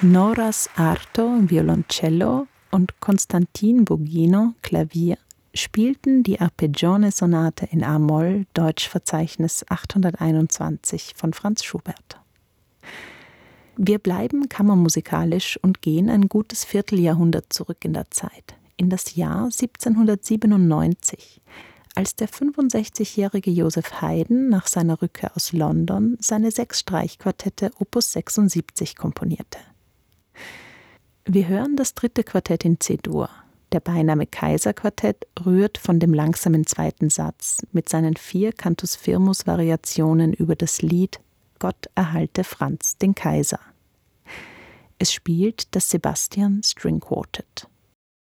Noras Arto, Violoncello und Konstantin Bogino, Klavier, spielten die Arpeggione-Sonate in a-Moll, Deutschverzeichnis 821 von Franz Schubert. Wir bleiben kammermusikalisch und gehen ein gutes Vierteljahrhundert zurück in der Zeit, in das Jahr 1797, als der 65-jährige Joseph Haydn nach seiner Rückkehr aus London seine 6 Streichquartette Opus 76 komponierte. Wir hören das 3. Quartett in C-Dur. Der Beiname Kaiserquartett rührt von dem langsamen 2. Satz mit seinen 4 Cantus Firmus-Variationen über das Lied Gott erhalte Franz den Kaiser. Es spielt das Sebastian String Quartet.